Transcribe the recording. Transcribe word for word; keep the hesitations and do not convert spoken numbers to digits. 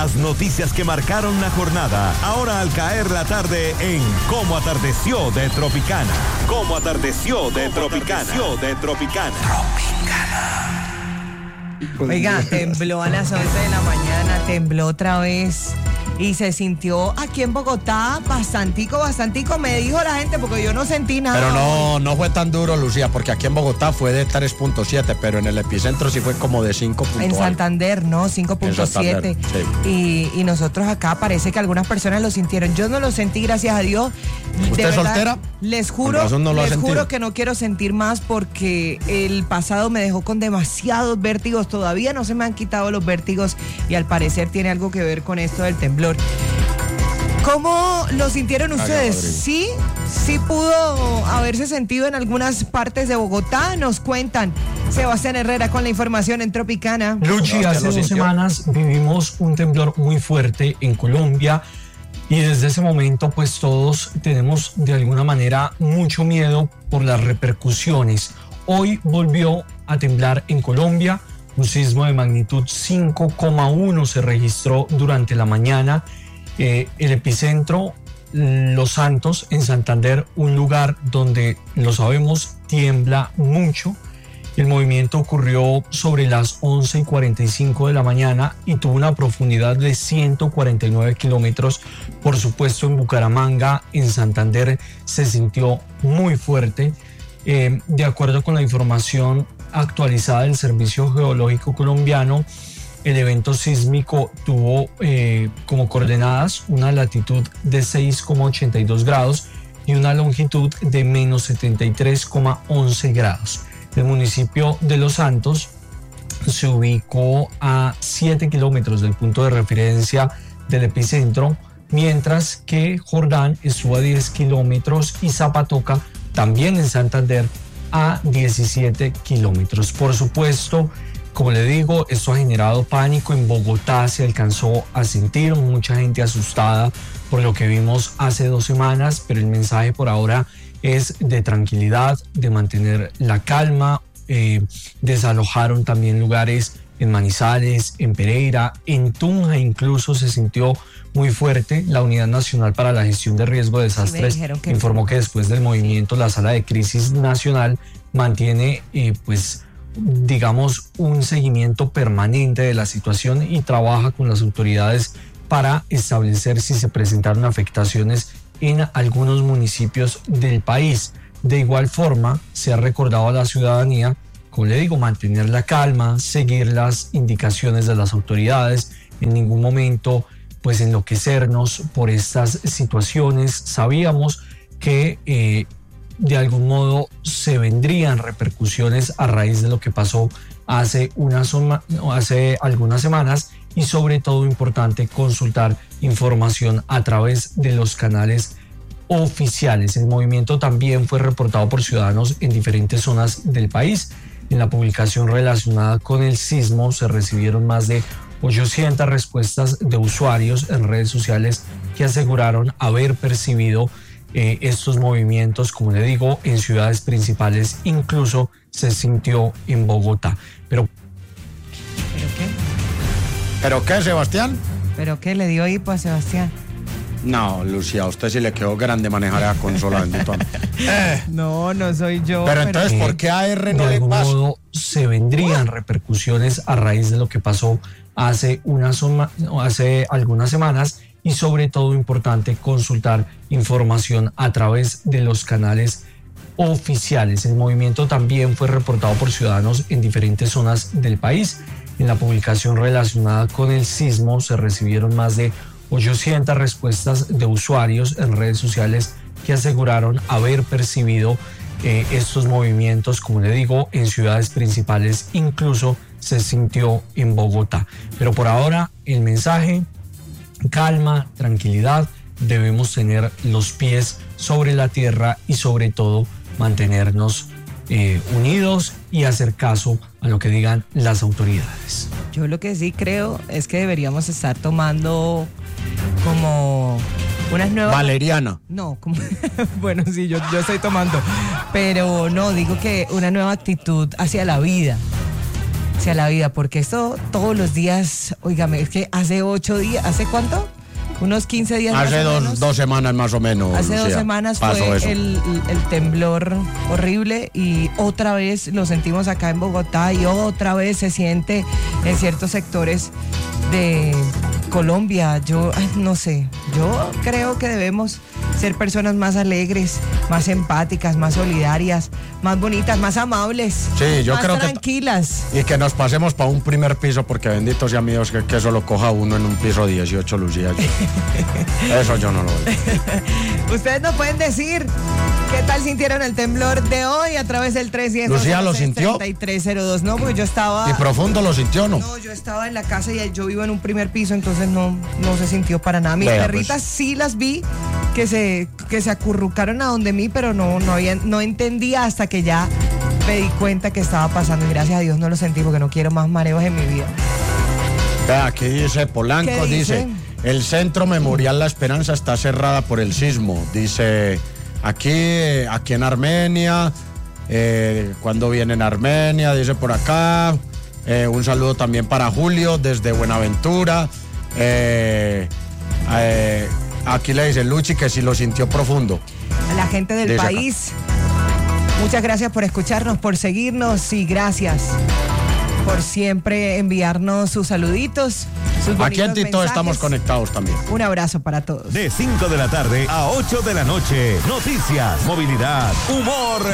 Las noticias que marcaron la jornada, ahora al caer la tarde en Cómo Atardeció de Tropicana. Cómo Atardeció de Tropicana. de Tropicana. Tropicana. Oiga, tembló a las once de la mañana, tembló otra vez. Y se sintió aquí en Bogotá bastantico, bastantico, me dijo la gente, porque yo no sentí nada. Pero no, no fue tan duro, Lucía, porque aquí en Bogotá fue de tres punto siete, pero en el epicentro sí fue como de cinco punto siete. En Santander, ¿no? cinco punto siete. Sí. Y, y nosotros acá parece que algunas personas lo sintieron. Yo no lo sentí, gracias a Dios. ¿Usted es soltera? Les juro, no les juro que no quiero sentir más porque el pasado me dejó con demasiados vértigos. Todavía no se me han quitado los vértigos y al parecer tiene algo que ver con esto del temblor. ¿Cómo lo sintieron ustedes? Sí, sí pudo haberse sentido en algunas partes de Bogotá. Nos cuentan. Sebastián Herrera con la información en Tropicana. Luchi, hace dos semanas vivimos un temblor muy fuerte en Colombia y desde ese momento pues todos tenemos de alguna manera mucho miedo por las repercusiones. Hoy volvió a temblar en Colombia. Un sismo de magnitud cinco coma uno se registró durante la mañana. Eh, el epicentro, Los Santos, en Santander, un lugar donde, lo sabemos, tiembla mucho. El movimiento ocurrió sobre las once y cuarenta y cinco de la mañana y tuvo una profundidad de ciento cuarenta y nueve kilómetros. Por supuesto, en Bucaramanga, en Santander, se sintió muy fuerte. Eh, de acuerdo con la información actualizada del Servicio Geológico Colombiano, el evento sísmico tuvo eh, como coordenadas una latitud de seis coma ochenta y dos grados y una longitud de menos setenta y tres coma once grados. El municipio de Los Santos se ubicó a siete kilómetros del punto de referencia del epicentro, mientras que Jordán estuvo a diez kilómetros y Zapatoca, también en Santander, a diecisiete kilómetros. Por supuesto, como le digo, esto ha generado pánico. En Bogotá se alcanzó a sentir mucha gente asustada por lo que vimos hace dos semanas, pero el mensaje por ahora es de tranquilidad, de mantener la calma. Eh, desalojaron también lugares en Manizales, en Pereira, en Tunja incluso se sintió muy fuerte. La Unidad Nacional para la Gestión de Riesgo de Desastres sí, que informó que después del movimiento la Sala de Crisis Nacional mantiene eh, pues digamos un seguimiento permanente de la situación y trabaja con las autoridades para establecer si se presentaron afectaciones en algunos municipios del país. De igual forma, se ha recordado a la ciudadanía, como le digo, mantener la calma, seguir las indicaciones de las autoridades, en ningún momento pues enloquecernos por estas situaciones. Sabíamos que eh, de algún modo se vendrían repercusiones a raíz de lo que pasó hace, unas, hace algunas semanas y sobre todo importante consultar información a través de los canales oficiales. El movimiento también fue reportado por ciudadanos en diferentes zonas del país. En la publicación relacionada con el sismo se recibieron más de ochocientas respuestas de usuarios en redes sociales que aseguraron haber percibido eh, estos movimientos, como le digo, en ciudades principales, incluso se sintió en Bogotá. Pero ¿Pero qué? ¿Pero qué, Sebastián? ¿Pero qué le dio hipo a Sebastián? No, Lucía, a usted sí le quedó grande manejar la consola, bendito. eh. No, no soy yo. Pero entonces, ¿por qué a R no de le algún pasa? modo se vendrían repercusiones a raíz de lo que pasó hace, unas, hace algunas semanas y sobre todo importante consultar información a través de los canales oficiales. El movimiento también fue reportado por ciudadanos en diferentes zonas del país. En la publicación relacionada con el sismo se recibieron más de ochocientas respuestas de usuarios en redes sociales que aseguraron haber percibido eh, estos movimientos, como le digo, en ciudades principales, incluso se sintió en Bogotá. Pero por ahora el mensaje: calma, tranquilidad, debemos tener los pies sobre la tierra y sobre todo mantenernos eh, unidos y hacer caso a lo que digan las autoridades. Yo lo que sí creo es que deberíamos estar tomando como unas nuevas... Valeriana. No, como... bueno, sí, yo, yo estoy tomando, pero no, digo que una nueva actitud hacia la vida. sea la vida, porque esto todos los días, óigame, es que hace ocho días, ¿hace cuánto? Unos quince días Hace más o dos, menos. dos semanas más o menos. Hace dos Lucía, semanas pasó fue eso. el, el temblor horrible y otra vez lo sentimos acá en Bogotá y otra vez se siente en ciertos sectores de Colombia. Yo ay, no sé, yo creo que debemos ser personas más alegres, más empáticas, más solidarias, más bonitas, más amables, Sí, yo más creo que- tranquilas. Y que nos pasemos para un primer piso, porque bendito sea mi Dios que, que eso lo coja uno en un piso dieciocho, Lucía. Yo- eso yo no lo veo. Ustedes nos pueden decir qué tal sintieron el temblor de hoy a través del tres diez. Lucía, ¿lo sintió? treinta y tres cero dos. No, porque yo estaba... ¿Y profundo lo sintió, no? No, yo estaba en la casa y yo vivo en un primer piso, entonces no, no se sintió para nada. Mis Vea, perritas pues. sí las vi que se, que se acurrucaron a donde mí, pero no, no, había, no entendía hasta que ya me di cuenta que estaba pasando y gracias a Dios no lo sentí porque no quiero más mareos en mi vida. Vea, aquí dice Polanco, ¿Qué dice? dice, el Centro Memorial La Esperanza está cerrada por el sismo. Dice, aquí, aquí en Armenia, eh, cuando viene en Armenia, dice por acá, eh, un saludo también para Julio desde Buenaventura. Eh, eh, aquí le dice Luchi que si lo sintió profundo. A la gente del Dice acá. país, muchas gracias por escucharnos, por seguirnos y gracias por siempre enviarnos sus saluditos, sus Aquí en bonitos Tito mensajes. estamos conectados también. Un abrazo para todos. De cinco de la tarde a ocho de la noche. Noticias, movilidad, humor